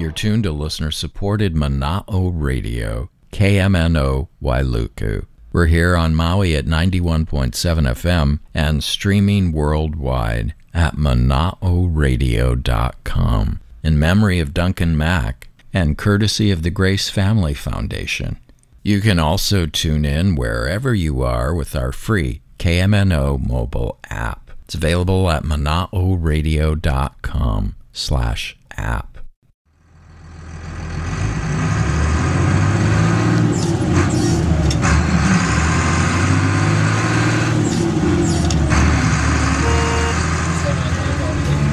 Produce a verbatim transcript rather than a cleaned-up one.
You're tuned to listener-supported Mana'o Radio, K M N O Wailuku. We're here on Maui at ninety-one point seven F M and streaming worldwide at mana'o radio dot com in memory of Duncan Mack and courtesy of the Grace Family Foundation. You can also tune in wherever you are with our free K M N O mobile app. It's available at mana'o radio dot com slash app.